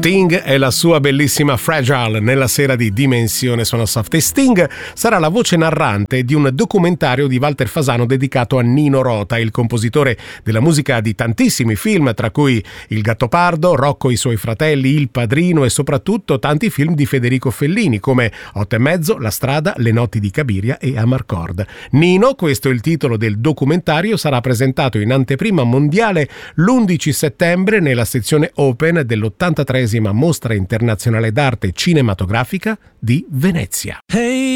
Sting e la sua bellissima Fragile nella sera di Dimensione Suono Soft. E Sting sarà la voce narrante di un documentario di Walter Fasano dedicato a Nino Rota, il compositore della musica di tantissimi film, tra cui Il Gattopardo, Rocco e i suoi fratelli, Il Padrino e soprattutto tanti film di Federico Fellini come Otto e mezzo, La strada, Le notti di Cabiria e Amarcord. Nino, questo è il titolo del documentario, sarà presentato in anteprima mondiale l'11 settembre nella sezione Open dell'83esima Mostra Internazionale d'Arte Cinematografica di Venezia. Hey.